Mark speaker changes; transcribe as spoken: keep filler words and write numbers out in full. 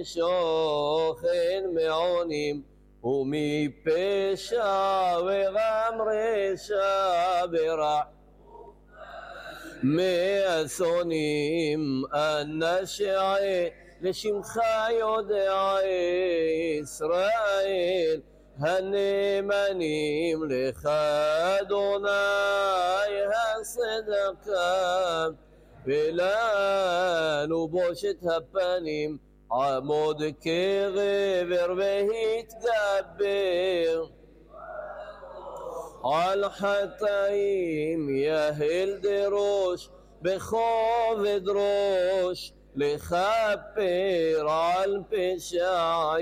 Speaker 1: שוכן מעונים ומפשע וגם רשע ורע מאסונים אנשי לשמך יודע ישראל הנאמנים לך אדוני הצדקה ולנו בושת הפנים עמוד כגבר והתגבר על חטאים יהל דרוש בכובד ראש לכפר על פשעים